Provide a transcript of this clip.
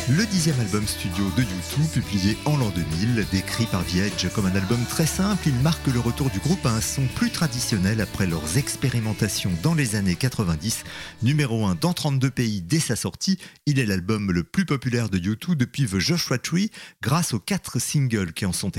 Le 10e album studio de U2, publié en l'an 2000, décrit par The Edge comme un album très simple, il marque le retour du groupe à un son plus traditionnel après leurs expérimentations dans les années 90. Numéro 1 dans 32 pays dès sa sortie, il est l'album le plus populaire de U2 depuis The Joshua Tree, grâce aux 4 singles qui en sont